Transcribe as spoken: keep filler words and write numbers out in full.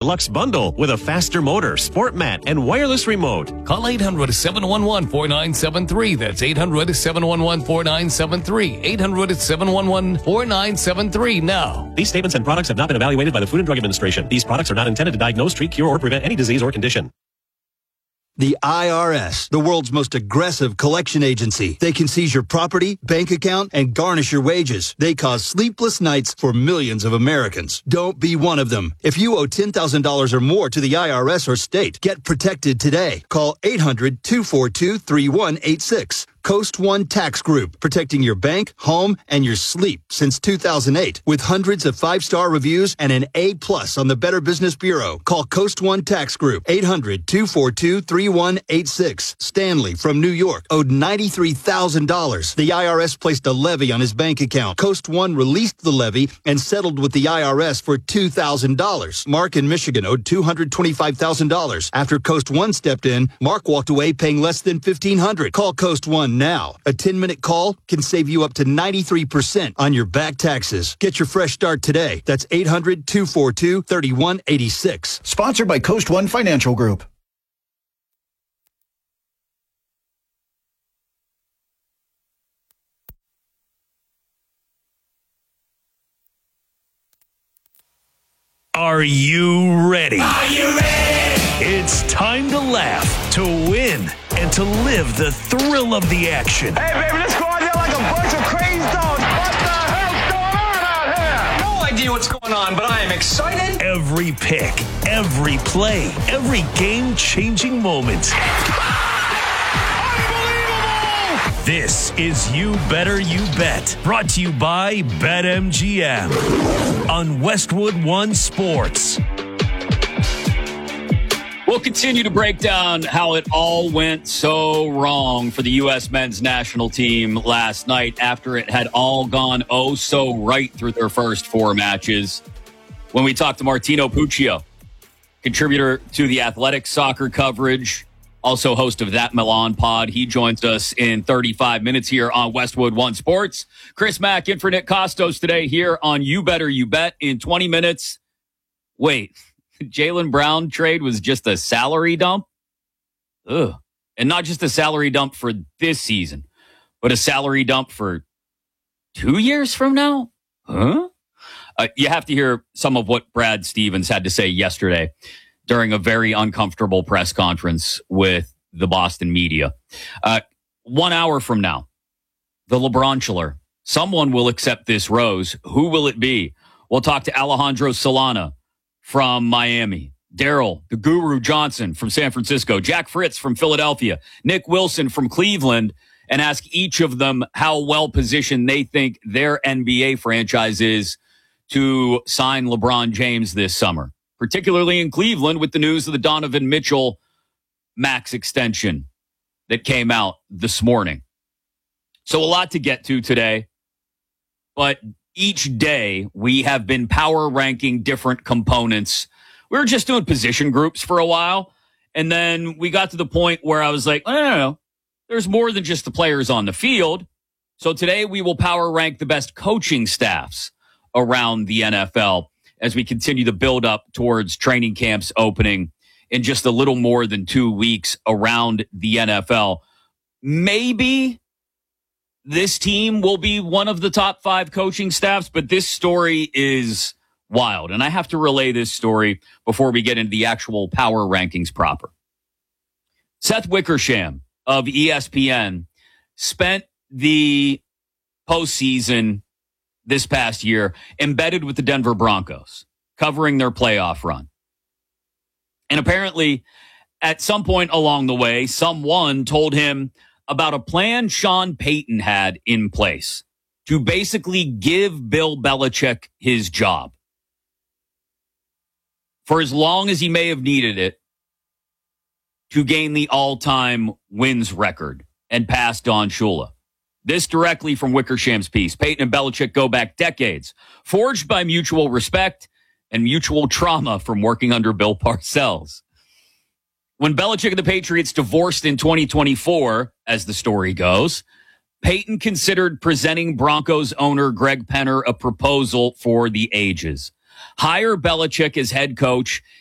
deluxe bundle with a faster motor, sport mat, and wireless remote. Call eight hundred, seven one one, four nine seven three. That's eight hundred, seven one one, four nine seven three. eight hundred, seven one one, four nine seven three now. These statements and products have not been evaluated by the Food and Drug Administration. These products are not intended to diagnose, treat, cure, or prevent any disease or condition. The I R S, the world's most aggressive collection agency. They can seize your property, bank account, and garnish your wages. They cause sleepless nights for millions of Americans. Don't be one of them. If you owe ten thousand dollars or more to the I R S or state, get protected today. Call eight hundred, two four two, three one eight six. Coast One Tax Group, protecting your bank, home, and your sleep since two thousand eight. With hundreds of five-star reviews and an A plus on the Better Business Bureau. Call Coast One Tax Group, eight hundred, two four two, three one eight six. Stanley from New York owed ninety-three thousand dollars. The I R S placed a levy on his bank account. Coast One released the levy and settled with the I R S for two thousand dollars. Mark in Michigan owed two hundred twenty-five thousand dollars. After Coast One stepped in, Mark walked away paying less than fifteen hundred dollars. Call Coast One now. A ten-minute call can save you up to ninety-three percent on your back taxes. Get your fresh start today. That's eight hundred, two four two, three one eight six. Sponsored by Coast One Financial Group. Are you ready? Are you ready? It's time to laugh, to win, and to live the thrill of the action. Hey, baby, let's go out there like a bunch of crazy dogs. What the hell's going on out here? No idea what's going on, but I am excited. Every pick, every play, every game-changing moment. Unbelievable! This is You Better You Bet, brought to you by BetMGM on Westwood One Sports. We'll continue to break down how it all went so wrong for the U S men's national team last night after it had all gone oh so right through their first four matches. When we talk to Martino Puccio, contributor to the Athletic soccer coverage, also host of That Milan Pod. He joins us in thirty-five minutes here on Westwood One Sports. Chris Mack in for Nick Costos today here on You Better You Bet in twenty minutes. Wait. Jaylen Brown trade was just a salary dump? Ugh. And not just a salary dump for this season, but a salary dump for two years from now? Huh? Uh, you have to hear some of what Brad Stevens had to say yesterday during a very uncomfortable press conference with the Boston media. Uh, one hour from now, the LeBronchler. Someone will accept this rose. Who will it be? We'll talk to Alejandro Solana from Miami, Daryl, the Guru Johnson from San Francisco, Jack Fritz from Philadelphia, Nick Wilson from Cleveland, and ask each of them how well positioned they think their N B A franchise is to sign LeBron James this summer, particularly in Cleveland with the news of the Donovan Mitchell max extension that came out this morning. So a lot to get to today, but each day, we have been power ranking different components. We were just doing position groups for a while, and then we got to the point where I was like, I don't know, there's more than just the players on the field. So today, we will power rank the best coaching staffs around the N F L as we continue to build up towards training camps opening in just a little more than two weeks around the N F L. Maybe this team will be one of the top five coaching staffs, but this story is wild. And I have to relay this story before we get into the actual power rankings proper. Seth Wickersham of E S P N spent the postseason this past year embedded with the Denver Broncos, covering their playoff run. And apparently, at some point along the way, someone told him about a plan Sean Payton had in place to basically give Bill Belichick his job for as long as he may have needed it to gain the all-time wins record and pass Don Shula. This directly from Wickersham's piece. Payton and Belichick go back decades, forged by mutual respect and mutual trauma from working under Bill Parcells. When Belichick and the Patriots divorced in twenty twenty-four, as the story goes, Payton considered presenting Broncos owner Greg Penner a proposal for the ages. Hire Belichick as head coach